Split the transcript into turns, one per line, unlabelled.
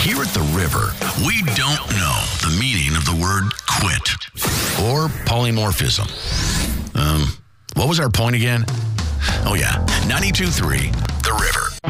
Here at the River, we don't know the meaning of the word quit or polymorphism. What was our point again? Oh, yeah, 92.3, The River.